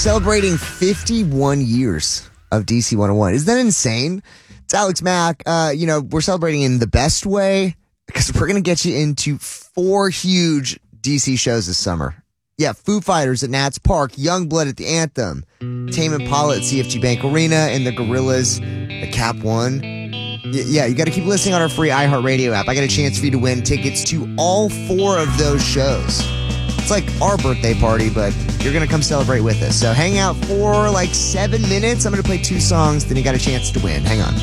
celebrating 51 years of DC 101. Isn't that insane? It's Alex Mack. We're celebrating in the best way because we're going to get you into 4 huge DC shows this summer. Yeah, Foo Fighters at Nats Park, Youngblood at the Anthem, Tame Impala at CFG Bank Arena, and the Gorillaz at Cap One. Yeah, you got to keep listening on our free iHeartRadio app. I got a chance for you to win tickets to all 4 of those shows. It's like our birthday party, but you're going to come celebrate with us. So hang out for like 7 minutes. I'm going to play 2 songs, then you got a chance to win. Hang on.